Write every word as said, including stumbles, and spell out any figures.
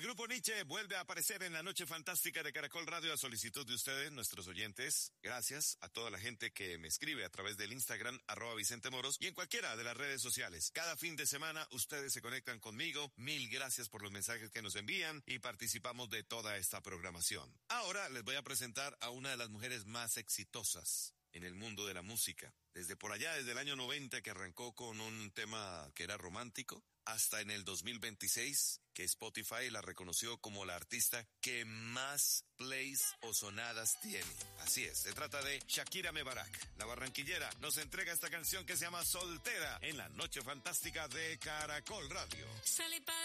grupo Nietzsche vuelve a aparecer en la Noche Fantástica de Caracol Radio a solicitud de ustedes, nuestros oyentes. Gracias a toda la gente que me escribe a través del Instagram, arroba Vicente Moros, y en cualquiera de las redes sociales. Cada fin de semana ustedes se conectan conmigo. Mil gracias por los mensajes que nos envían y participamos de toda esta programación. Ahora les voy a presentar a una de las mujeres más exitosas en el mundo de la música. Desde por allá, desde el año noventa, que arrancó con un tema que era romántico, hasta en el dos mil veintiséis, que Spotify la reconoció como la artista que más plays o sonadas tiene. Así es, se trata de Shakira Mebarak. La barranquillera nos entrega esta canción que se llama Soltera en la Noche Fantástica de Caracol Radio.